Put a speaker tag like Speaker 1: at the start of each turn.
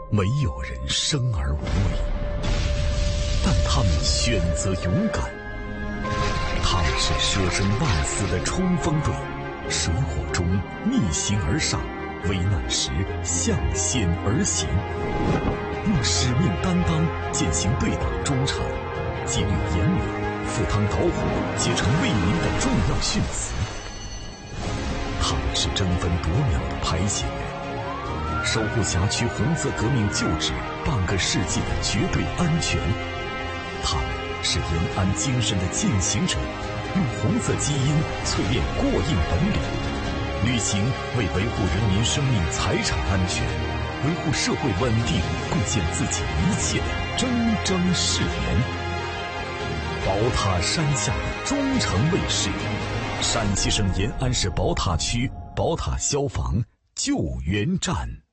Speaker 1: 没有人生而无畏，但他们选择勇敢。他们是舍生万死的冲锋队，水火中逆行而上，危难时向险而行，用使命担当践行对党忠诚，纪律严明，赴汤蹈火，结成为民的重要训词。他们是争分夺秒的排险员，守护辖区红色革命旧址半个世纪的绝对安全。他们是延安精神的践行者，用红色基因淬炼过硬本领，履行为维护人民生命财产安全、维护社会稳定贡献自己一切的铮铮誓言。宝塔山下的忠诚卫士，陕西省延安市宝塔区宝塔消防救援站。